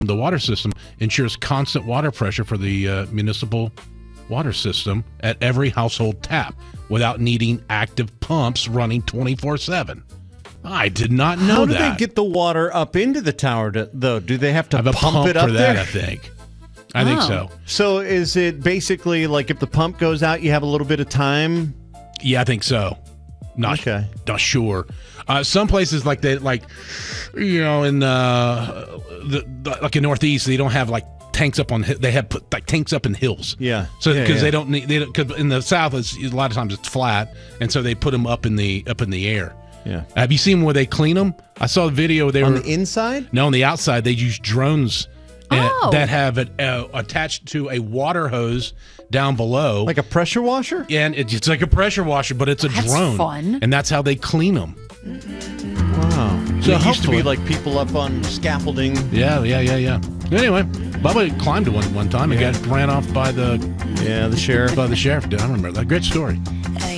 The water system ensures constant water pressure for the municipal water system at every household tap without needing active pumps running 24/7. I did not know How do that. they get the water up into the tower, though? Do they have to I have a pump it up for that, there? I think. I think so. So is it basically like if the pump goes out, you have a little bit of time? Yeah, I think so. Not sure. Some places in like in Northeast, they don't have like tanks up on. They have put like tanks up in hills. Yeah. So because they don't need, because in the South, a lot of times it's flat, and so they put them up in the air. Yeah. Have you seen where they clean them? I saw a video. On the inside? No, on the outside. They use drones that have it attached to a water hose down below. Like a pressure washer? Yeah, and it's like a pressure washer, but it's a drone. Fun. And that's how they clean them. Wow. So it used to be like people up on scaffolding. Yeah. Anyway, Bubba climbed one time and got ran off by the sheriff. By the sheriff. I remember that. Great story.